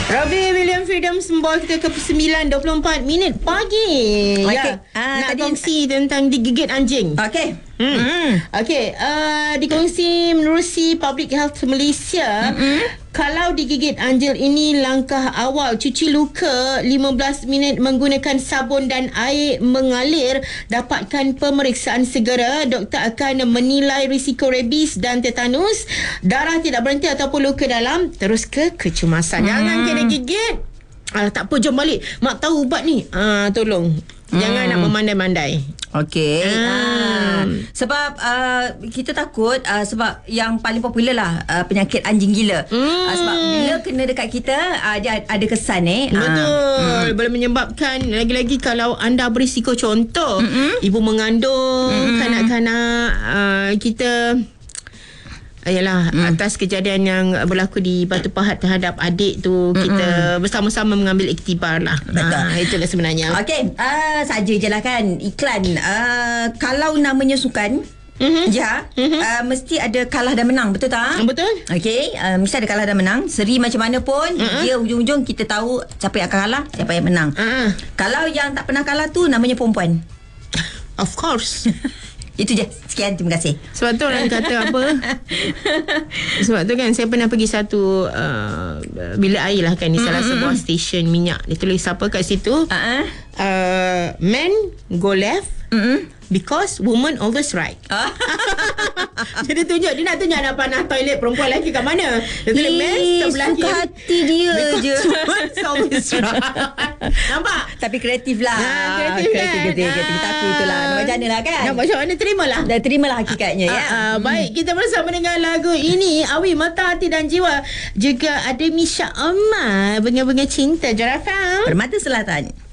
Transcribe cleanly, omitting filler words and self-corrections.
Robbie William Freedom Symbol kita ke 9:24 pagi. Okay. Nak kongsi tentang digigit anjing. Okey. Okey, dikongsi menerusi Public Health Malaysia. Kalau digigit anjing ini, langkah awal cuci luka 15 minit menggunakan sabun dan air mengalir. Dapatkan pemeriksaan segera. Doktor akan menilai risiko rabies dan tetanus. Darah tidak berhenti ataupun luka dalam, terus ke kecemasan. Jangan kena gigit. Tak apa, jom balik. Mak tahu ubat ni. Tolong. Jangan nak memandai-mandai. Okey. Sebab kita takut sebab yang paling popular lah penyakit anjing gila. Sebab bila kena dekat kita dia ada kesan Betul. Boleh menyebabkan, lagi-lagi kalau anda berisiko, contoh ibu mengandung kanak-kanak kita. Yalah, atas kejadian yang berlaku di Batu Pahat terhadap adik tu, kita bersama-sama mengambil iktibar lah. Betul. Itulah sebenarnya. Okey, saja je lah kan iklan. Kalau namanya sukan, mesti ada kalah dan menang, betul tak? Betul. Okey, mesti ada kalah dan menang. Seri macam mana pun, dia ujung-ujung kita tahu siapa yang akan kalah, siapa yang menang. Kalau yang tak pernah kalah tu namanya perempuan. Of course. Itu je. Sekian, terima kasih. Sebab tu orang kata apa? Sebab tu kan saya pernah pergi satu bilik air lah kan, di salah sebuah stesen minyak. Dia tulis apa kat situ? Men go left because woman always right. Jadi dia nak tunjuk nak panah toilet perempuan lelaki kat mana. Dia tulis men sebelah kiri. Suka hati dia je. Woman always right. Nampak? Tapi kreatif lah. Kreatif kan? Tapi itulah. Nak macam mana lah kan? Nak macam mana, terimalah. Dah terimalah hakikatnya ya. Baik, kita bersama dengan lagu ini, Awi Mata Hati dan Jiwa. Juga ada Misha Omar, Bunga-Bunga Cinta, Jarafam Permata Selatan.